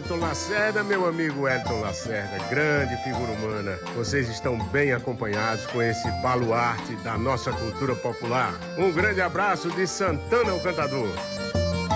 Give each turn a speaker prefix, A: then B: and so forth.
A: Elton Lacerda, meu amigo Elton Lacerda, grande figura humana. Vocês estão bem acompanhados com esse baluarte da nossa cultura popular. Um grande abraço de Santana, o cantador.